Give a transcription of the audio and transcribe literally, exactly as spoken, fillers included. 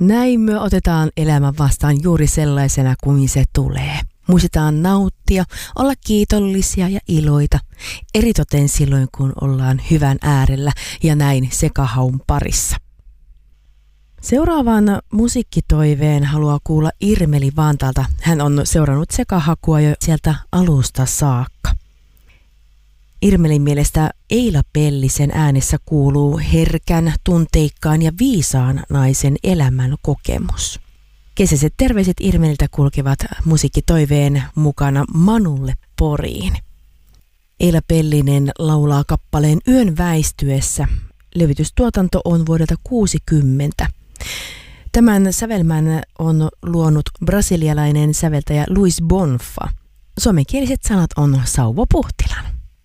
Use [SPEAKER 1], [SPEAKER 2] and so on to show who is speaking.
[SPEAKER 1] Näin me otetaan elämä vastaan juuri sellaisena kuin se tulee. Muistetaan nauttia, olla kiitollisia ja iloita, eritoten silloin kun ollaan hyvän äärellä ja näin sekahaun parissa. Seuraavan musiikkitoiveen haluaa kuulla Irmeli Vantaalta. Hän on seurannut sekahakua jo sieltä alusta saakka. Irmelin mielestä Eila Pellisen äänessä kuuluu herkän, tunteikkaan ja viisaan naisen elämän kokemus. Kesäiset terveiset Irmeliltä kulkevat musiikkitoiveen mukana Manulle Poriin. Eila Pellinen laulaa kappaleen Yön väistyessä. Levytystuotanto on vuodelta kuusikymmentä. Tämän sävelmän on luonut brasilialainen säveltäjä Luis Bonfa. Suomenkieliset sanat on Sauvo Puhtilan.